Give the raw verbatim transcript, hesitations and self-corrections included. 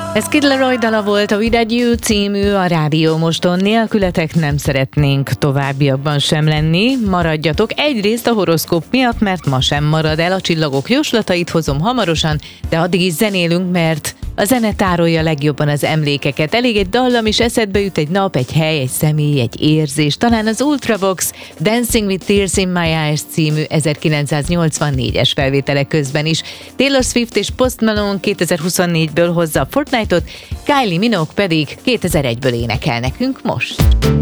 Ez Kid Laroi dala volt, a Without You című, a Rádió Moston. Nélkületek nem szeretnénk továbbiakban sem lenni. Maradjatok egyrészt a horoszkóp miatt, mert ma sem marad el, a csillagok jóslatait hozom hamarosan, de addig is zenélünk, mert a zene tárolja legjobban az emlékeket. Elég egy dallam is eszedbe jut, egy nap, egy hely, egy személy, egy érzés. Talán az Ultravox Dancing with Tears in My Eyes című ezerkilencszáznyolcvannégyes felvételek közben is. Taylor Swift és Post Malone kétezer-huszonnégyből hozza a Fortnite-ot, Kylie Minogue pedig kétezer-egyből énekel nekünk most.